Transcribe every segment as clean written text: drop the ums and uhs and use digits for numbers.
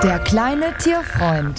Der kleine Tierfreund.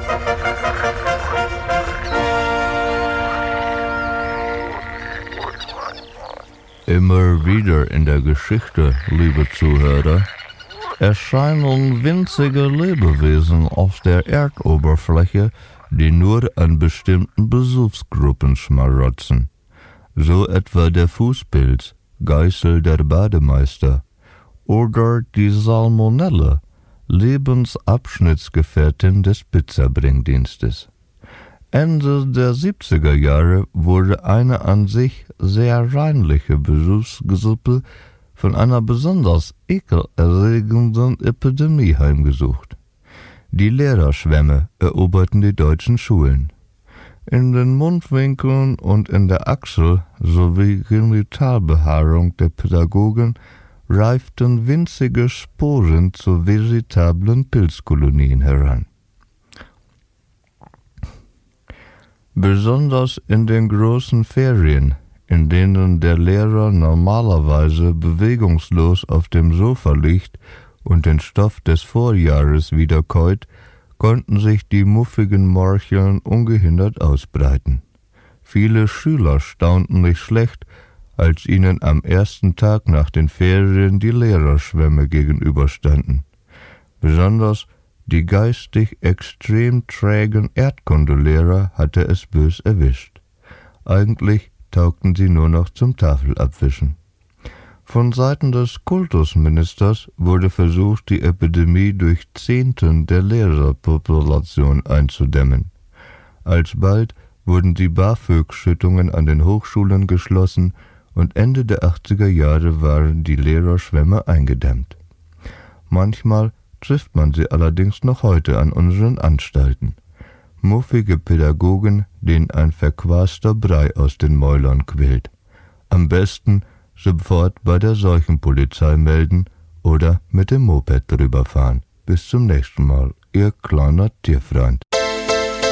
Immer wieder in der Geschichte, liebe Zuhörer, erscheinen winzige Lebewesen auf der Erdoberfläche, die nur an bestimmten Besuchsgruppen schmarotzen. So etwa der Fußpilz, Geißel der Bademeister, oder die Salmonelle, Lebensabschnittsgefährtin des Pizzabringdienstes. Ende der 70er Jahre wurde eine an sich sehr reinliche Besuchsgruppe von einer besonders ekelerregenden Epidemie heimgesucht. Die Lehrerschwämme eroberten die deutschen Schulen. In den Mundwinkeln und in der Achsel sowie Genitalbehaarung der Pädagogen reiften winzige Sporen zu veritablen Pilzkolonien heran. Besonders in den großen Ferien, in denen der Lehrer normalerweise bewegungslos auf dem Sofa liegt und den Stoff des Vorjahres wiederkäut, konnten sich die muffigen Morcheln ungehindert ausbreiten. Viele Schüler staunten nicht schlecht, als ihnen am ersten Tag nach den Ferien die Lehrerschwämme gegenüberstanden. Besonders die geistig extrem trägen Erdkundelehrer hatte es bös erwischt. Eigentlich taugten sie nur noch zum Tafelabwischen. Von Seiten des Kultusministers wurde versucht, die Epidemie durch Zehnten der Lehrerpopulation einzudämmen. Alsbald wurden die BAföG-Schüttungen an den Hochschulen geschlossen und Ende der 80er Jahre waren die Lehrerschwämme eingedämmt. Manchmal trifft man sie allerdings noch heute an unseren Anstalten. Muffige Pädagogen, denen ein verquaster Brei aus den Mäulern quillt. Am besten sofort bei der Seuchenpolizei melden oder mit dem Moped drüber fahren. Bis zum nächsten Mal, Ihr kleiner Tierfreund.